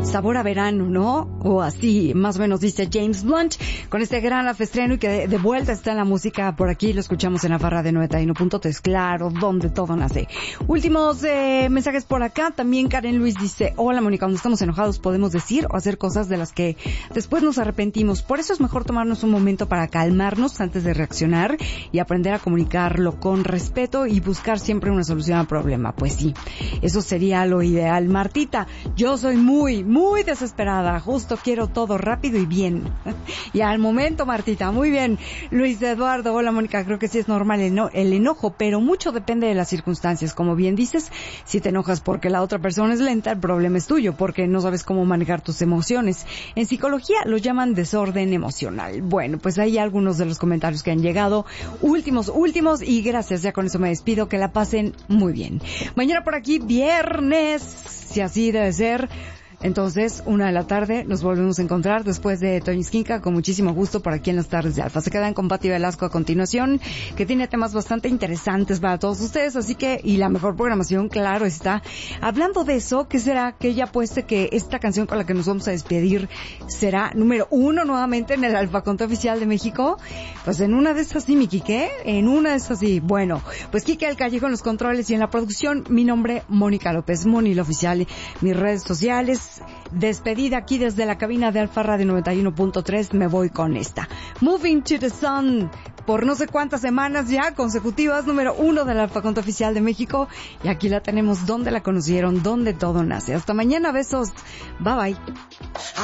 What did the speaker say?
sabor a verano, ¿no? O así, más o menos dice James Blunt, con este gran afestreno y que de vuelta está en la música por aquí, lo escuchamos en la Farra de 91.3, claro, donde todo nace. Últimos mensajes por acá, también Karen Luis dice, hola Mónica, cuando estamos enojados podemos decir o hacer cosas de las que después nos arrepentimos, por eso es mejor tomarnos un momento para calmarnos antes de reaccionar y aprender a comunicarlo con respeto y buscar siempre una solución al problema. Pues sí, eso sería lo ideal. Martita, yo soy muy desesperada, justo quiero todo rápido y bien. Y al momento, Martita, muy bien. Luis Eduardo, hola Mónica, creo que sí es normal el enojo, pero mucho depende de las circunstancias. Como bien dices, si te enojas porque la otra persona es lenta, el problema es tuyo, porque no sabes cómo manejar tus emociones. En psicología lo llaman desorden emocional. Bueno, pues ahí algunos de los comentarios que han llegado. Últimos, y gracias, ya con eso me despido, que la pasen muy bien. Mañana por aquí, viernes, si así debe ser. Entonces, 1:00 p.m, nos volvemos a encontrar después de Toño Esquinca, con muchísimo gusto por aquí en las tardes de Alfa. Se quedan con Pati Velasco a continuación, que tiene temas bastante interesantes para todos ustedes, así que, y la mejor programación, claro está. Hablando de eso, ¿qué será que ella apueste que esta canción con la que nos vamos a despedir será número 1 nuevamente en el Alfa Conto Oficial de México? Pues en una de esas sí, mi Quique, en una de esas sí. Bueno, pues Quique del Callejo en los controles y en la producción, mi nombre, Mónica López, Moni la Oficial, mis redes sociales. Despedida aquí desde la cabina de Alfa Radio 91.3, me voy con esta. Moving to the Sun, por no sé cuántas semanas ya consecutivas, número 1 del Alfa Conto Oficial de México. Y aquí la tenemos, donde la conocieron, donde todo nace. Hasta mañana, besos. Bye bye.